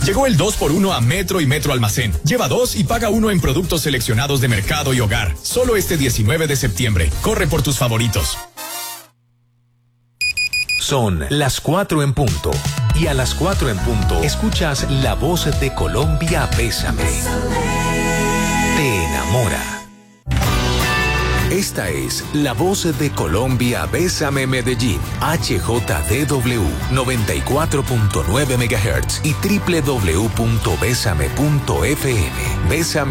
Llegó el 2x1 a Metro y Metro Almacén. Lleva 2 y paga 1 en productos seleccionados de mercado y hogar. Solo este 19 de septiembre. Corre por tus favoritos. Son las 4 en punto. Y a las 4 en punto escuchas La Voz de Colombia, Bésame. Te enamora. Esta es La Voz de Colombia, Bésame Medellín, HJDW 94.9 MHz y www.besame.fm. Bésame.